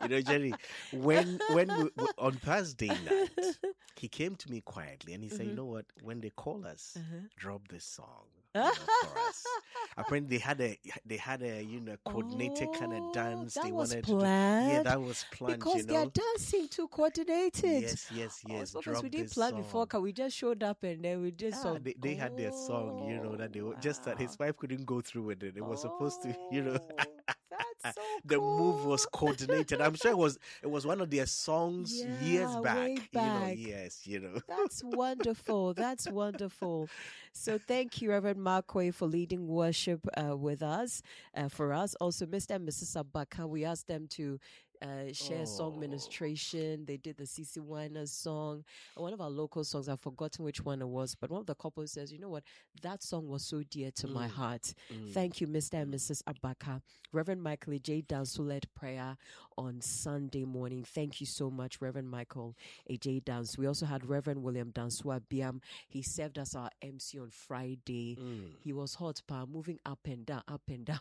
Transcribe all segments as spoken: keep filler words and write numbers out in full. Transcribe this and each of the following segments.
You know, Jenny, when when we, we- on Thursday night, he came to me quietly and he said, "You know what? When they call us, Uh-huh. drop this song." You know, for us, apparently they had a they had a you know coordinated kind of Oh, dance. that They was wanted to do, yeah, planned that was planned. because You they are know, dancing too coordinated. yes, yes, Oh, yes. so because we Drop didn't this plan before, song. 'cause we just showed up and then we did Yeah, some. they, they had their song, you know, that they were just that his wow. wife couldn't go through with it. It was supposed to, you know, Oh, that's so the move was cool. coordinated. I'm sure it was it was one of their songs years Yeah, back. way You know, back. yes, you know. That's wonderful. That's wonderful. So thank you, Reverend Markway, for leading worship uh, with us, uh, for us. Also, Mister and Missus Abaka, we asked them to uh, share song Oh, ministration. They did the C C Winers song. And one of our local songs, I've forgotten which one it was, but one of the couples says, you know what, that song was so dear to my mm, heart. mm, Thank you, Mister and mm. Missus Abaka. Reverend Michael J. Dansu led prayer on Sunday morning. Thank you so much, Reverend Michael A J Dance. We also had Reverend William Dansua Biam. He served as our M C on Friday. Mm. He was hot, pa, moving up and down, up and down.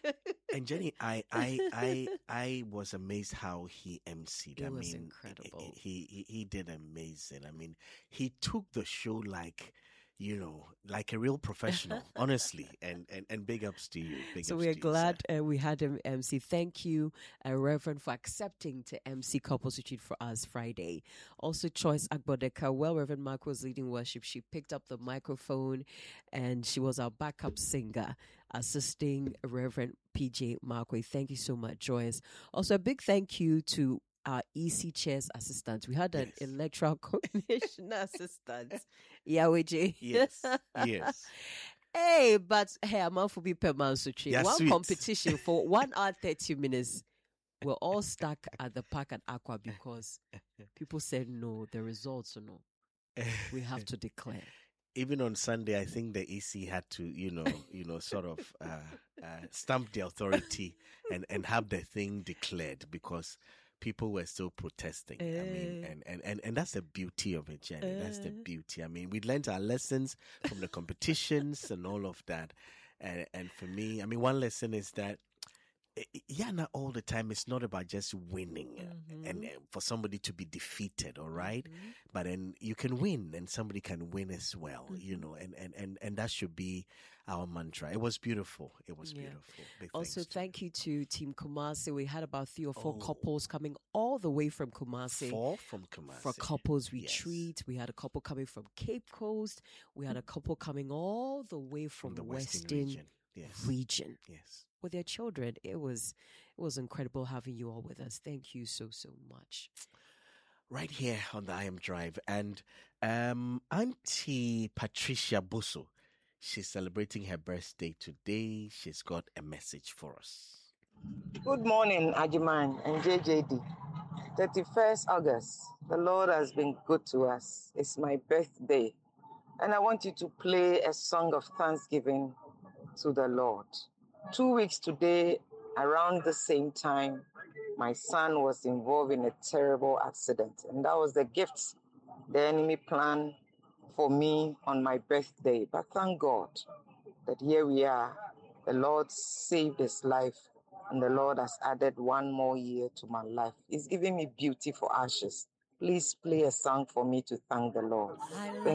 And Jenny, I, I, I, I was amazed how he emceed. It I was mean, incredible. he, he, he did amazing. I mean, he took the show like, you know, like a real professional, honestly. And, and, and big ups to you. Big So ups we are to you, sir. glad uh, we had him M C. Thank you, uh, Reverend, for accepting to M C Couples Retreat for us Friday. Also, Choice Agbodeka, while Reverend Mark was leading worship, she picked up the microphone and she was our backup singer, assisting Reverend P J Markway. Thank you so much, Joyce. Also, a big thank you to our E C chairs assistant. We had an Yes. electoral coordination assistant, Yahweh J. Yes, yes. Hey, but hey, I'm out for be per man so treat. Yeah, One sweet. competition for one hour thirty minutes. We're all stuck at the park at Aqua because people said no, the results are no. We have to declare. Even on Sunday, I think the E C had to, you know, you know, sort of uh, uh, stamp the authority and, and have the thing declared because people were still protesting. I mean, Eh. and, and, and, and that's the beauty of it, Jenny. That's the Eh. beauty. I mean, we learned our lessons from the competitions and all of that. And, and for me, I mean, one lesson is that eh, yeah, not all the time. It's not about just winning uh, and uh, for somebody to be defeated, all right? Mhm. But then you can win and somebody can win as well, you Mhm. know, and, and, and, and that should be our mantra. It was beautiful. It was Yeah. beautiful. Big Also, thanks to thank you to Team Kumasi. We had about three or four Oh. couples coming all the way from you. Kumasi Four from Kumasi. for couples Yes. retreat. We had a couple coming from Cape Coast. We had a couple coming all the way from, from the Western, Western region. Yes. region Yes. with their children. It was it was incredible having you all with us. Thank you so so much. Right here on the I Am Drive. And um, Auntie Patricia Busso, she's celebrating her birthday today. She's got a message for us. Good morning, Ajiman and J J D. thirty-first August. The Lord has been good to us. It's my birthday. And I want you to play a song of thanksgiving to the Lord. Two weeks today, around the same time, my son was involved in a terrible accident. And that was the gift the enemy planned for me on my birthday. But thank God that here we are. The Lord saved his life, and the Lord has added one more year to my life. He's giving me beauty for ashes. Please play a song for me to thank the Lord. I Thank